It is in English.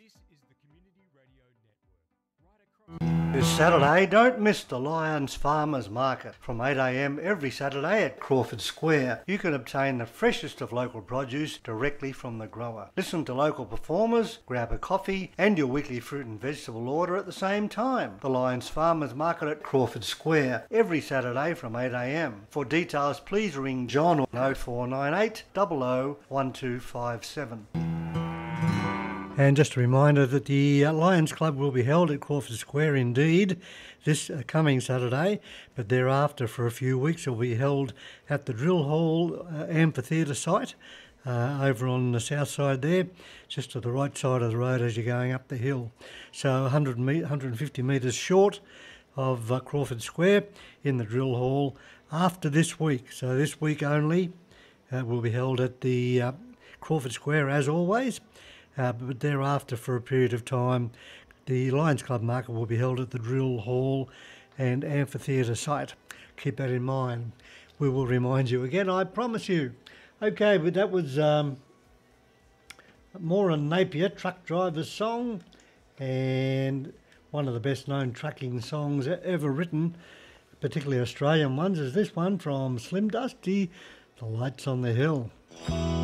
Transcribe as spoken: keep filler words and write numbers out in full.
This is the Community Radio Network. Right across This Saturday, don't miss the Lions Farmers Market from eight a m every Saturday at Crawford Square. You can obtain the freshest of local produce directly from the grower. Listen to local performers, grab a coffee and your weekly fruit and vegetable order at the same time. The Lions Farmers Market at Crawford Square every Saturday from eight a m. For details, please ring John on oh four nine eight, zero zero one two five seven. And just a reminder that the uh, Lions Club will be held at Crawford Square indeed this uh, coming Saturday, but thereafter for a few weeks it will be held at the Drill Hall uh, Amphitheatre site uh, over on the south side there, just to the right side of the road as you're going up the hill. So one hundred me- one hundred fifty metres short of uh, Crawford Square in the Drill Hall after this week. So this week only uh, will be held at the uh, Crawford Square as always. Uh, but thereafter, for a period of time, the Lions Club Market will be held at the Drill Hall and Amphitheatre site. Keep that in mind. We will remind you again, I promise you. Okay, but that was um, Moran Napier, Truck Driver's Song, and one of the best known trucking songs ever written, particularly Australian ones, is this one from Slim Dusty, The Lights on the Hill.